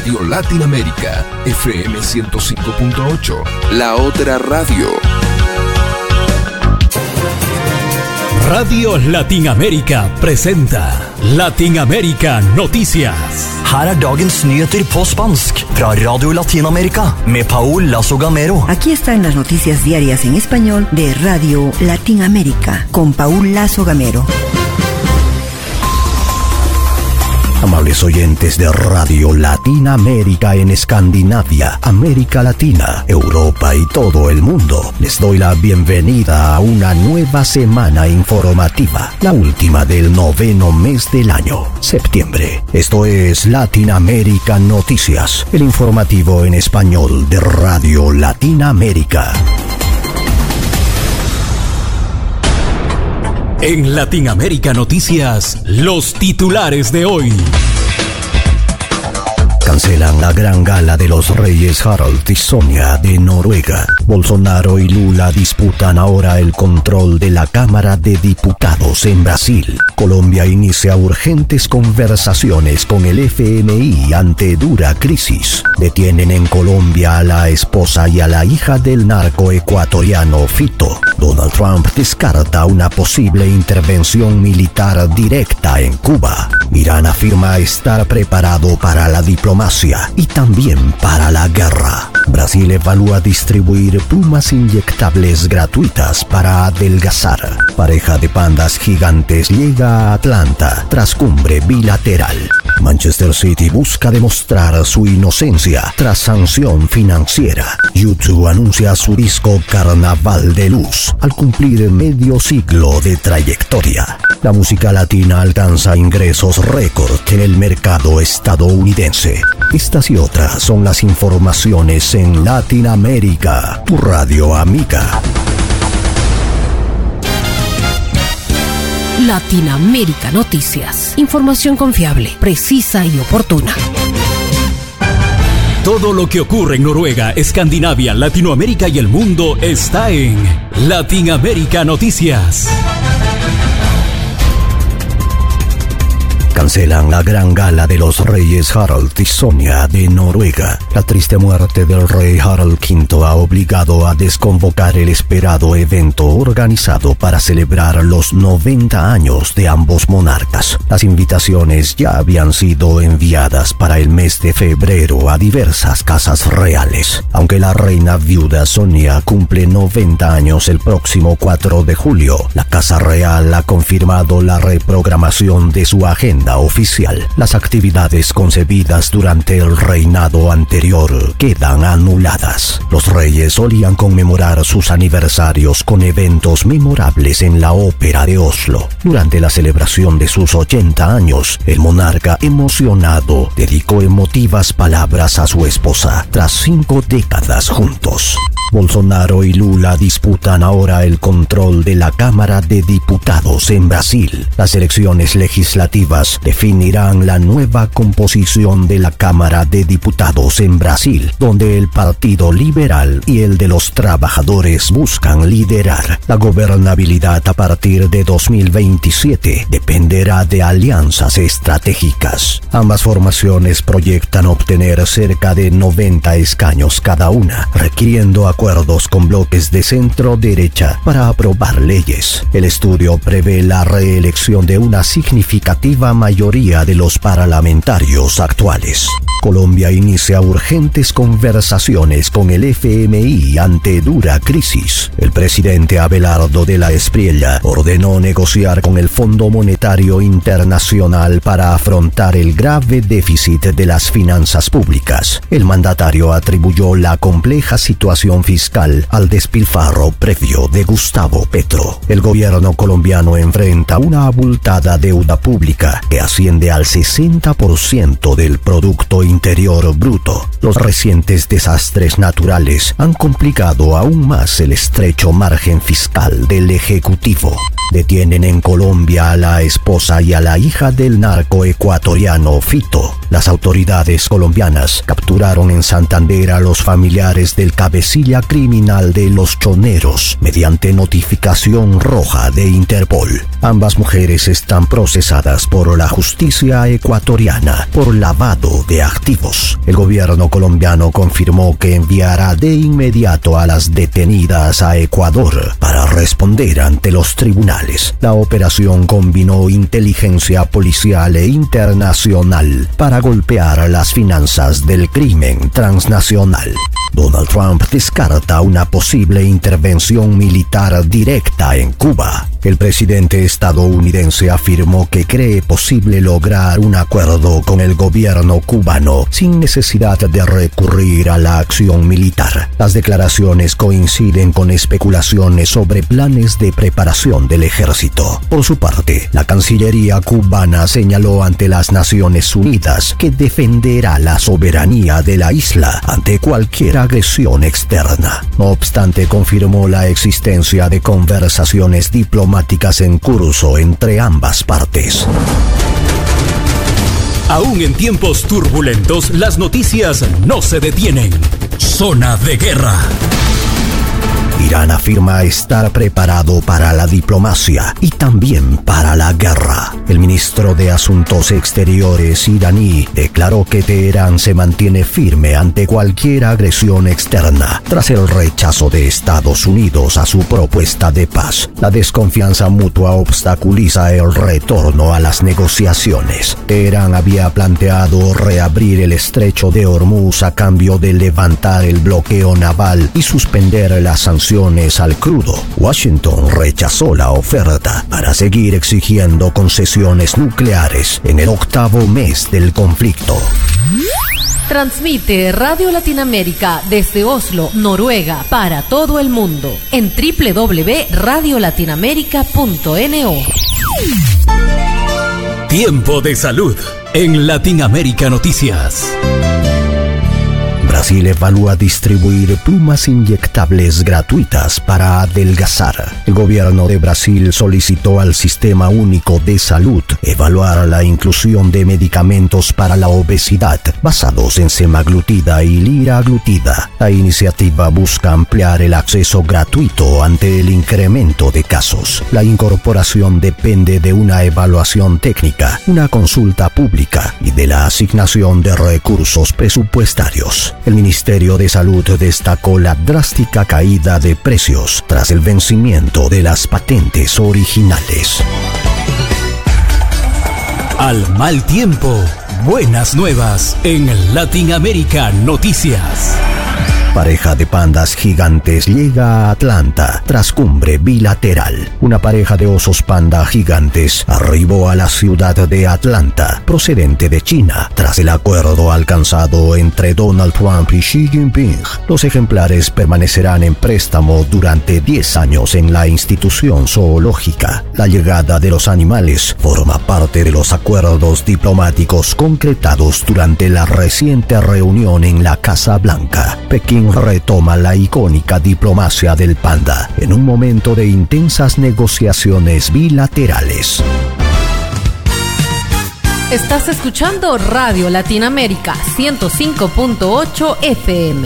Radio Latinoamérica, FM 105.8, la otra radio. Radio Latinoamérica presenta Latinoamérica Noticias. Her er dagens nyheter på spansk fra Radio Latinoamérica med Paul Lazo Gamero. Aquí están las noticias diarias en español de Radio Latinoamérica con Paul Lazo Gamero. Amables oyentes de Radio Latinoamérica en Escandinavia, América Latina, Europa y todo el mundo, les doy la bienvenida a una nueva semana informativa, la última del 9º mes del año, septiembre. Esto es Latinoamérica Noticias, el informativo en español de Radio Latinoamérica. En Latinoamérica Noticias, los titulares de hoy. Cancelan la gran gala de los reyes Harald y Sonja de Noruega. Bolsonaro y Lula disputan ahora el control de la Cámara de Diputados en Brasil. Colombia inicia urgentes conversaciones con el FMI ante dura crisis. Detienen en Colombia a la esposa y a la hija del narco ecuatoriano Fito. Donald Trump descarta una posible intervención militar directa en Cuba. Irán afirma estar preparado para la diplomacia y también para la guerra. Brasil evalúa distribuir plumas inyectables gratuitas para adelgazar. Pareja de pandas gigantes llega a Atlanta tras cumbre bilateral. Manchester City busca demostrar su inocencia tras sanción financiera. YouTube anuncia su disco Carnaval de Luz al cumplir medio siglo de trayectoria. La música latina alcanza ingresos récord en el mercado estadounidense. Estas y otras son las informaciones en Latinoamérica, tu radio amiga. Latinoamérica Noticias. Información confiable, precisa y oportuna. Todo lo que ocurre en Noruega, Escandinavia, Latinoamérica y el mundo está en Latinoamérica Noticias. Cancelan la gran gala de los reyes Harald y Sonja de Noruega. La triste muerte del rey Harald V ha obligado a desconvocar el esperado evento organizado para celebrar los 90 años de ambos monarcas. Las invitaciones ya habían sido enviadas para el mes de febrero a diversas casas reales. Aunque la reina viuda Sonja cumple 90 años el próximo 4 de julio, la Casa Real ha confirmado la reprogramación de su agenda oficial. Las actividades concebidas durante el reinado anterior quedan anuladas. Los reyes solían conmemorar sus aniversarios con eventos memorables en la Ópera de Oslo. Durante la celebración de sus 80 años, el monarca emocionado dedicó emotivas palabras a su esposa tras 5 décadas juntos. Bolsonaro y Lula disputan ahora el control de la Cámara de Diputados en Brasil. Las elecciones legislativas definirán la nueva composición de la Cámara de Diputados en Brasil, donde el Partido Liberal y el de los Trabajadores buscan liderar. La gobernabilidad a partir de 2027 dependerá de alianzas estratégicas. Ambas formaciones proyectan obtener cerca de 90 escaños cada una, requiriendo acuerdos con bloques de centro-derecha para aprobar leyes. El estudio prevé la reelección de una significativa mayoría de los parlamentarios actuales. Colombia inicia urgentes conversaciones con el FMI ante dura crisis. El presidente Abelardo de la Espriella ordenó negociar con el Fondo Monetario Internacional para afrontar el grave déficit de las finanzas públicas. El mandatario atribuyó la compleja situación fiscal al despilfarro previo de Gustavo Petro. El gobierno colombiano enfrenta una abultada deuda pública que asciende al 60% del Producto Interior Bruto. Los recientes desastres naturales han complicado aún más el estrecho margen fiscal del Ejecutivo. Detienen en Colombia a la esposa y a la hija del narco ecuatoriano Fito. Las autoridades colombianas capturaron en Santander a los familiares del cabecilla criminal de Los Choneros mediante notificación roja de Interpol. Ambas mujeres están procesadas por la justicia ecuatoriana por lavado de activos. El gobierno colombiano confirmó que enviará de inmediato a las detenidas a Ecuador para responder ante los tribunales. La operación combinó inteligencia policial e internacional para golpear las finanzas del crimen transnacional. Donald Trump descarta una posible intervención militar directa en Cuba. El presidente estadounidense afirmó que cree posible lograr un acuerdo con el gobierno cubano sin necesidad de recurrir a la acción militar. Las declaraciones coinciden con especulaciones sobre planes de preparación del ejército. Por su parte, la Cancillería cubana señaló ante las Naciones Unidas que defenderá la soberanía de la isla ante cualquier agresión externa. No obstante, confirmó la existencia de conversaciones diplomáticas en curso entre ambas partes. Aún en tiempos turbulentos, las noticias no se detienen. Zona de guerra. Irán afirma estar preparado para la diplomacia y también para la guerra. El ministro de Asuntos Exteriores iraní declaró que Teherán se mantiene firme ante cualquier agresión externa tras el rechazo de Estados Unidos a su propuesta de paz. La desconfianza mutua obstaculiza el retorno a las negociaciones. Teherán había planteado reabrir el estrecho de Hormuz a cambio de levantar el bloqueo naval y suspender las sanciones al crudo. Washington rechazó la oferta para seguir exigiendo concesiones nucleares en el 8º mes del conflicto. Transmite Radio Latinoamérica desde Oslo, Noruega, para todo el mundo en www.radiolatinoamerica.no. Tiempo de salud en Latinoamérica Noticias. Brasil evalúa distribuir plumas inyectables gratuitas para adelgazar. El gobierno de Brasil solicitó al Sistema Único de Salud evaluar la inclusión de medicamentos para la obesidad basados en semaglutida y liraglutida. La iniciativa busca ampliar el acceso gratuito ante el incremento de casos. La incorporación depende de una evaluación técnica, una consulta pública y de la asignación de recursos presupuestarios. El Ministerio de Salud destacó la drástica caída de precios tras el vencimiento de las patentes originales. Al mal tiempo, buenas nuevas en Latinoamérica Noticias. Pareja de pandas gigantes llega a Atlanta tras cumbre bilateral. Una pareja de osos panda gigantes arribó a la ciudad de Atlanta, procedente de China, tras el acuerdo alcanzado entre Donald Trump y Xi Jinping. Los ejemplares permanecerán en préstamo durante 10 años en la institución zoológica. La llegada de los animales forma parte de los acuerdos diplomáticos concretados durante la reciente reunión en la Casa Blanca. Pekín retoma la icónica diplomacia del panda en un momento de intensas negociaciones bilaterales. Estás escuchando Radio Latinoamérica 105.8 FM.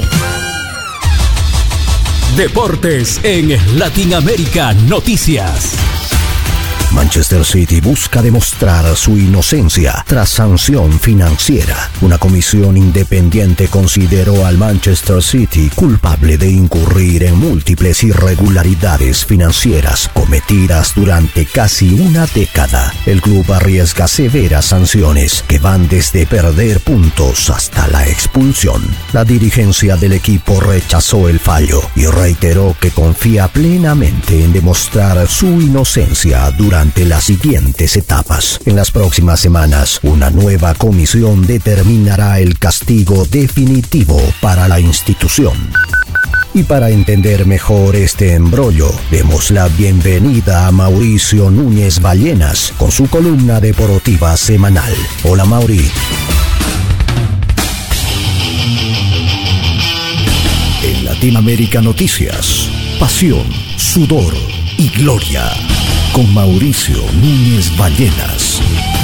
Deportes en Latinoamérica Noticias. Manchester City busca demostrar su inocencia tras sanción financiera. Una comisión independiente consideró al Manchester City culpable de incurrir en múltiples irregularidades financieras cometidas durante casi una década. El club arriesga severas sanciones que van desde perder puntos hasta la expulsión. La dirigencia del equipo rechazó el fallo y reiteró que confía plenamente en demostrar su inocencia durante las siguientes etapas. En las próximas semanas, una nueva comisión determinará el castigo definitivo para la institución. Y para entender mejor este embrollo, demos la bienvenida a Mauricio Núñez Ballenas con su columna deportiva semanal. Hola, Mauri. Latinoamérica Noticias. Pasión, sudor y gloria. Con Mauricio Núñez Ballenas.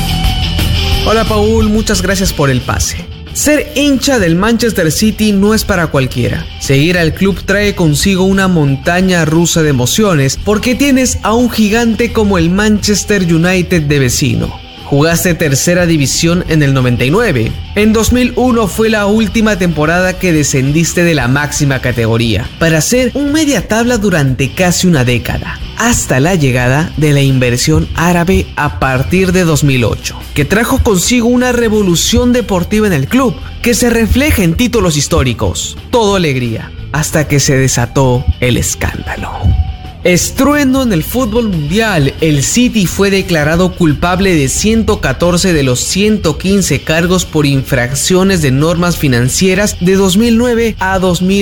Hola Paul, muchas gracias por el pase. Ser hincha del Manchester City no es para cualquiera. Seguir al club trae consigo una montaña rusa de emociones porque tienes a un gigante como el Manchester United de vecino. Jugaste tercera división en el 99. En 2001 fue la última temporada que descendiste de la máxima categoría, para ser un media tabla durante casi una década, hasta la llegada de la inversión árabe a partir de 2008, que trajo consigo una revolución deportiva en el club, que se refleja en títulos históricos. Todo alegría, hasta que se desató el escándalo. Estruendo en el fútbol mundial, el City fue declarado culpable de 114 de los 115 cargos por infracciones de normas financieras de 2009 a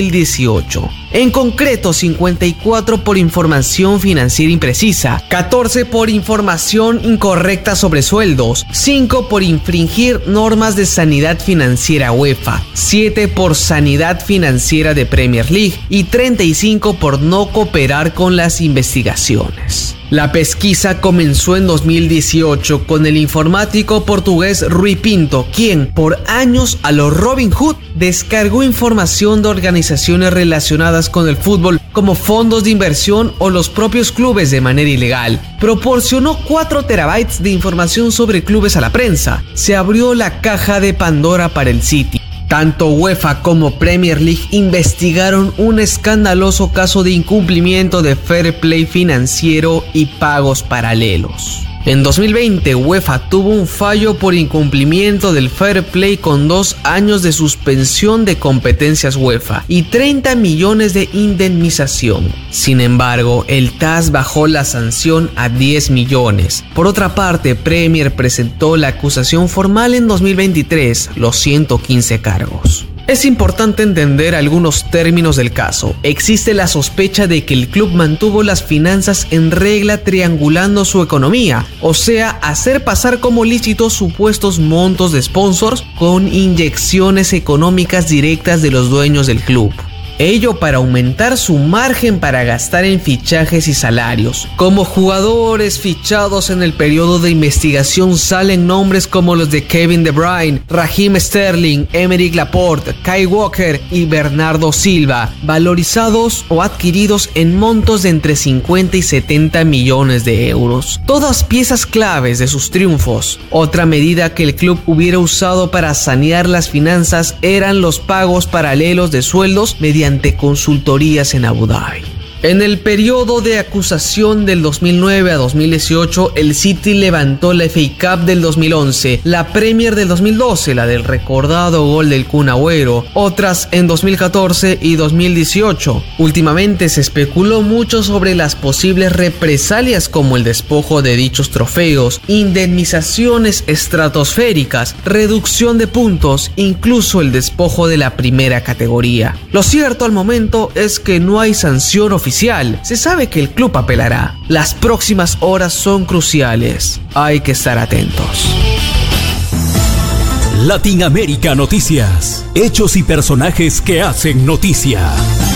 2018. En concreto, 54 por información financiera imprecisa, 14 por información incorrecta sobre sueldos, 5 por infringir normas de sanidad financiera UEFA, 7 por sanidad financiera de Premier League y 35 por no cooperar con las investigaciones. La pesquisa comenzó en 2018 con el informático portugués Rui Pinto, quien por años a lo Robin Hood descargó información de organizaciones relacionadas con el fútbol como fondos de inversión o los propios clubes de manera ilegal. Proporcionó 4 terabytes de información sobre clubes a la prensa. Se abrió la caja de Pandora para el City. Tanto UEFA como Premier League investigaron un escandaloso caso de incumplimiento de fair play financiero y pagos paralelos. En 2020, UEFA tuvo un fallo por incumplimiento del fair play con 2 años de suspensión de competencias UEFA y 30 millones de indemnización. Sin embargo, el TAS bajó la sanción a 10 millones. Por otra parte, Premier presentó la acusación formal en 2023, los 115 cargos. Es importante entender algunos términos del caso. Existe la sospecha de que el club mantuvo las finanzas en regla triangulando su economía, o sea, hacer pasar como lícitos supuestos montos de sponsors con inyecciones económicas directas de los dueños del club. Ello para aumentar su margen para gastar en fichajes y salarios. Como jugadores fichados en el periodo de investigación salen nombres como los de Kevin De Bruyne, Raheem Sterling, Aymeric Laporte, Kyle Walker y Bernardo Silva, valorizados o adquiridos en montos de entre 50 y 70 millones de euros. Todas piezas claves de sus triunfos. Otra medida que el club hubiera usado para sanear las finanzas eran los pagos paralelos de sueldos mediante consultorías en Abu Dhabi. En el periodo de acusación del 2009 a 2018, el City levantó la FA Cup del 2011, la Premier del 2012, la del recordado gol del Kun Agüero, otras en 2014 y 2018. Últimamente se especuló mucho sobre las posibles represalias como el despojo de dichos trofeos, indemnizaciones estratosféricas, reducción de puntos, incluso el despojo de la primera categoría. Lo cierto al momento es que no hay sanción oficial. Se sabe que el club apelará. Las próximas horas son cruciales. Hay que estar atentos. Latinoamérica Noticias. Hechos y personajes que hacen noticia.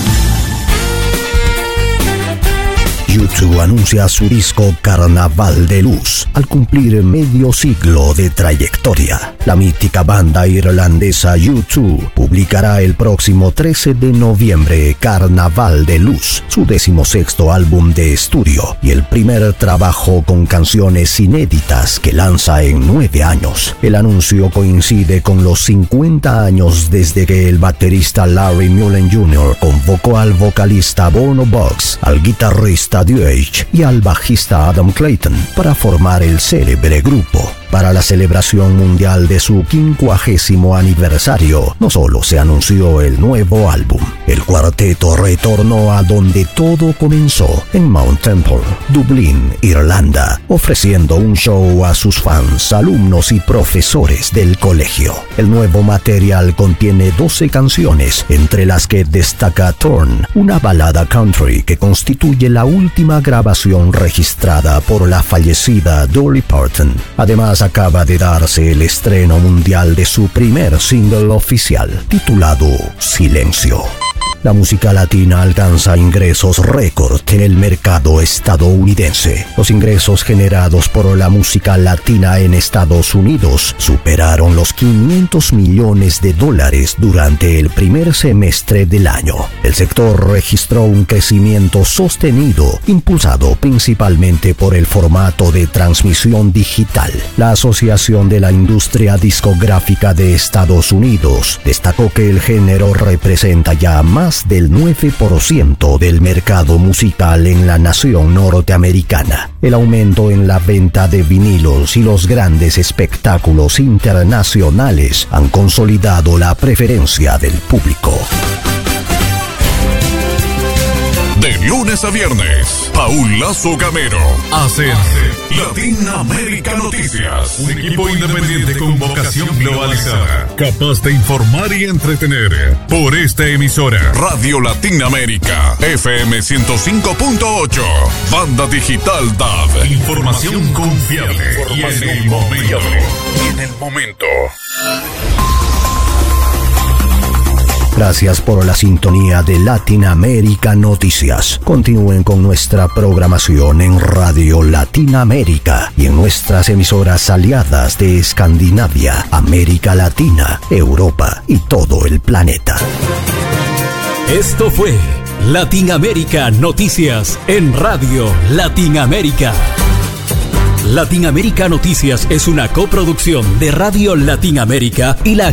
U2 anuncia su disco Carnaval de Luz al cumplir medio siglo de trayectoria. La mítica banda irlandesa U2 publicará el próximo 13 de noviembre Carnaval de Luz, su 16º álbum de estudio y el primer trabajo con canciones inéditas que lanza en 9 años. El anuncio coincide con los 50 años desde que el baterista Larry Mullen Jr. convocó al vocalista Bono Buggs, al guitarrista Duage y al bajista Adam Clayton para formar el célebre grupo. Para la celebración mundial de su 50º aniversario, no solo se anunció el nuevo álbum, el cuarteto retornó a donde todo comenzó, en Mount Temple, Dublín, Irlanda, ofreciendo un show a sus fans, alumnos y profesores del colegio. El nuevo material contiene 12 canciones, entre las que destaca Torn, una balada country que constituye la última grabación registrada por la fallecida Dolly Parton. Además, acaba de darse el estreno mundial de su primer single oficial, titulado Silencio. La música latina alcanza ingresos récord en el mercado estadounidense. Los ingresos generados por la música latina en Estados Unidos superaron los $500 millones durante el primer semestre del año. El sector registró un crecimiento sostenido, impulsado principalmente por el formato de transmisión digital. La Asociación de la Industria Discográfica de Estados Unidos destacó que el género representa ya más del 9% del mercado musical en la nación norteamericana. El aumento en la venta de vinilos y los grandes espectáculos internacionales han consolidado la preferencia del público. De lunes a viernes, Paul Lazo Gamero hace Latinoamérica Noticias. Un equipo independiente con vocación globalizada, capaz de informar y entretener. Por esta emisora, Radio Latinoamérica, FM 105.8, Banda Digital DAB. Información confiable y en el momento. Gracias por la sintonía de Latinoamérica Noticias. Continúen con nuestra programación en Radio Latinoamérica y en nuestras emisoras aliadas de Escandinavia, América Latina, Europa y todo el planeta. Esto fue Latinoamérica Noticias en Radio Latinoamérica. Latinoamérica Noticias es una coproducción de Radio Latinoamérica y la